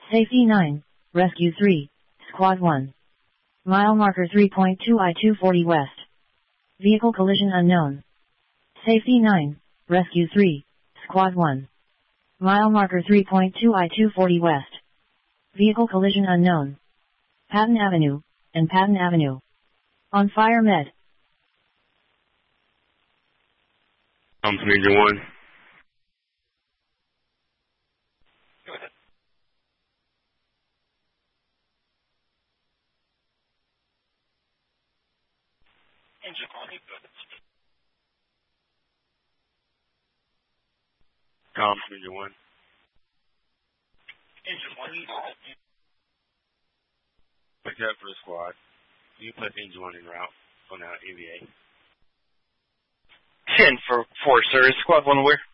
Safety 9, Rescue 3, Squad 1. Mile marker 3.2 I-240 West. Vehicle collision unknown. Safety 9, Rescue 3, Squad 1. Mile marker 3.2 I-240 West. Vehicle collision unknown. Patton Avenue, and Patton Avenue. On fire med. Engine 1. Go ahead. Engine 1, go ahead. Engine 1. Engine 1, go ahead. Pick up for the squad. You put Engine 1 en route on EVA. 10 for 4, sir. Is Squad 1 where?